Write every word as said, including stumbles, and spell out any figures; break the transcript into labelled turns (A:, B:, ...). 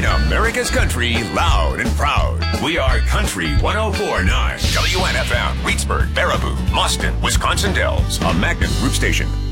A: In America's country, loud and proud. We are Country one oh four point nine. W N F M, Reedsburg, Baraboo, Boston, Wisconsin Dells. A Magnet Group station.